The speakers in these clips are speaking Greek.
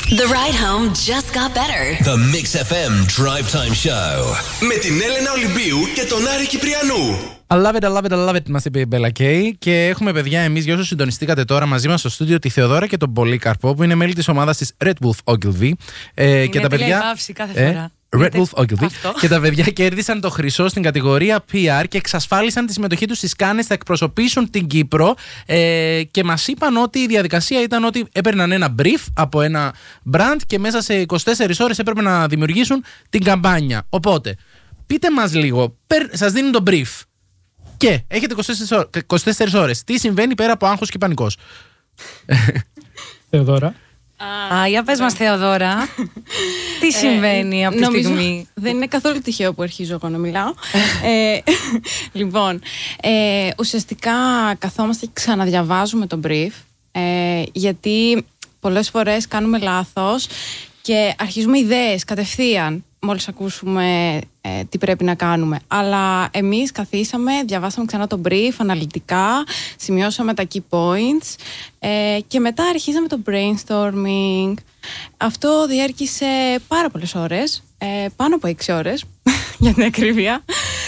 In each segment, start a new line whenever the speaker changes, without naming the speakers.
The ride home just got better.
The Mix FM Drive Time Show.
Με την Έλενα Ολυμπίου και τον Άρη Κυπριανού.
I love it, μας είπε η Μπέλα Κέι. Και έχουμε, παιδιά, εμείς για όσους συντονιστήκατε τώρα μαζί μας στο στούντιο, τη Θεοδώρα και τον Πολύκαρπο, που είναι μέλη της ομάδας της Red Wolf Ogilvy. Και τα παιδιά.
Κάθε φορά.
Red Wolf Ogilvy. Και τα παιδιά κέρδισαν το χρυσό στην κατηγορία PR και εξασφάλισαν τη συμμετοχή τους στις Κάνες. Θα εκπροσωπήσουν την Κύπρο. Και μας είπαν ότι η διαδικασία ήταν ότι έπαιρναν ένα brief από ένα brand και μέσα σε 24 ώρες έπρεπε να δημιουργήσουν την καμπάνια. Οπότε, πείτε μας λίγο, σας δίνουν το brief. Και έχετε 24 ώρες. Τι συμβαίνει πέρα από άγχος και πανικός?
Θεοδώρα.
Για πες μας, Θεοδώρα. Τι συμβαίνει από τη στιγμή?
Δεν είναι καθόλου τυχαίο που αρχίζω εγώ να μιλάω. Λοιπόν, ουσιαστικά καθόμαστε και ξαναδιαβάζουμε το brief, γιατί πολλές φορές κάνουμε λάθος και αρχίζουμε ιδέες κατευθείαν μόλις ακούσουμε τι πρέπει να κάνουμε. Αλλά εμείς καθίσαμε, διαβάσαμε ξανά το brief αναλυτικά, σημειώσαμε τα key points και μετά αρχίσαμε το brainstorming. Αυτό διέρχησε πάρα πολλές ώρες, πάνω από 6 ώρες για την ακρίβεια,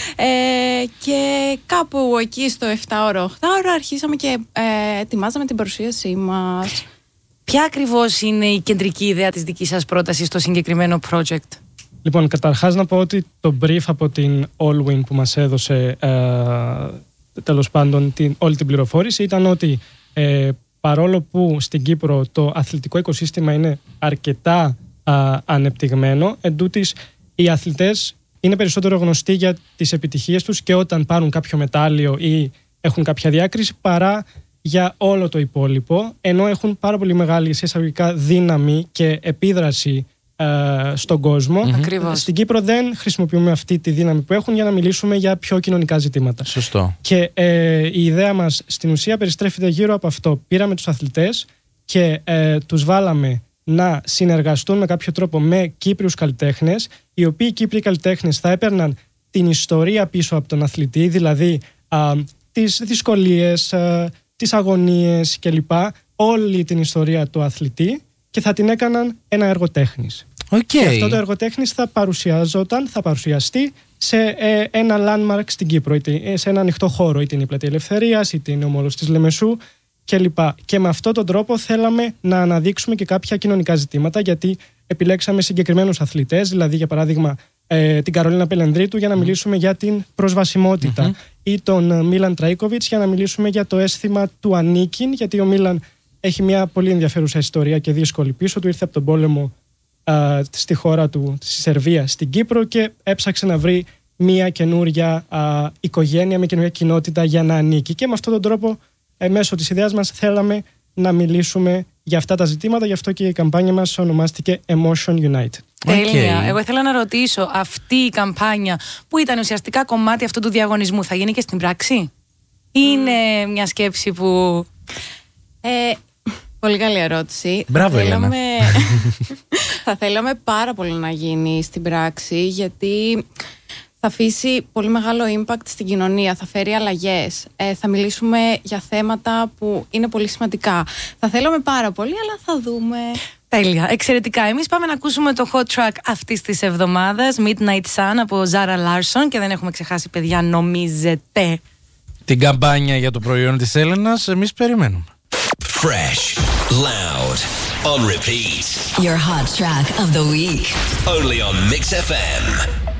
και κάπου εκεί στο 7ωρο, 8ωρο αρχίσαμε και ετοιμάζαμε την παρουσίασή μας.
Ποια ακριβώς είναι η κεντρική ιδέα της δικής σας πρότασης στο συγκεκριμένο project?
Λοιπόν, καταρχάς να πω ότι το brief από την Allwyn που μας έδωσε τέλος πάντων όλη την πληροφόρηση ήταν ότι παρόλο που στην Κύπρο το αθλητικό οικοσύστημα είναι αρκετά ανεπτυγμένο, εντούτοις οι αθλητές είναι περισσότερο γνωστοί για τις επιτυχίες τους και όταν πάρουν κάποιο μετάλλιο ή έχουν κάποια διάκριση παρά για όλο το υπόλοιπο, ενώ έχουν πάρα πολύ μεγάλη σε εισαγωγικά δύναμη και επίδραση στον κόσμο.
Ακριβώς.
Στην Κύπρο δεν χρησιμοποιούμε αυτή τη δύναμη που έχουν για να μιλήσουμε για πιο κοινωνικά ζητήματα.
Σωστό.
Και η ιδέα μας στην ουσία περιστρέφεται γύρω από αυτό. Πήραμε τους αθλητές και τους βάλαμε να συνεργαστούν με κάποιο τρόπο με Κύπριους καλλιτέχνες, οι οποίοι Κύπριοι καλλιτέχνες θα έπαιρναν την ιστορία πίσω από τον αθλητή, δηλαδή τις δυσκολίες, τις αγωνίες κλπ. Όλη την ιστορία του αθλητή και θα την έκαναν ένα έργο τέχνης. Και αυτό το έργο τέχνης θα παρουσιαστεί σε ένα landmark στην Κύπρο, είτε σε ένα ανοιχτό χώρο, είτε είναι η Πλατεία Ελευθερίας, είτε είναι ο Μόλος της Λεμεσού κλπ. Και με αυτόν τον τρόπο θέλαμε να αναδείξουμε και κάποια κοινωνικά ζητήματα, γιατί επιλέξαμε συγκεκριμένους αθλητές, δηλαδή για παράδειγμα την Καρολίνα Πελενδρίτου για να μιλήσουμε για την προσβασιμότητα ή τον Μίλαν Τραϊκοβιτς για να μιλήσουμε για το αίσθημα του ανήκειν, γιατί ο Μίλαν έχει μια πολύ ενδιαφέρουσα ιστορία και δύσκολη πίσω του. Ήρθε από τον πόλεμο στη χώρα του, στη Σερβία, στην Κύπρο, και έψαξε να βρει μια καινούρια οικογένεια, μια καινούρια κοινότητα για να ανήκει. Και με αυτόν τον τρόπο, μέσω της ιδέας μας, θέλαμε να μιλήσουμε για αυτά τα ζητήματα. Γι' αυτό και η καμπάνια μας ονομάστηκε Emotion Unite.
Τέλεια. Εγώ ήθελα να ρωτήσω, αυτή η καμπάνια που ήταν ουσιαστικά κομμάτι αυτού του διαγωνισμού θα γίνει και στην πράξη? Είναι μια σκέψη που...
Πολύ καλή ερώτηση.
Μπράβο, Έλενα.
Θα θέλαμε πάρα πολύ να γίνει στην πράξη, γιατί θα αφήσει πολύ μεγάλο impact στην κοινωνία, θα φέρει αλλαγές, θα μιλήσουμε για θέματα που είναι πολύ σημαντικά. Θα θέλαμε πάρα πολύ, αλλά θα δούμε.
Τέλεια, εξαιρετικά. Εμείς πάμε να ακούσουμε το hot track αυτής της εβδομάδας, Midnight Sun από Zara Larsson, και δεν έχουμε ξεχάσει, παιδιά, νομίζετε,
την καμπάνια για το προϊόν της Έλενας. Εμείς περιμένουμε.
Fresh, loud, on repeat.
Your hot track of the week.
Only on Mix FM.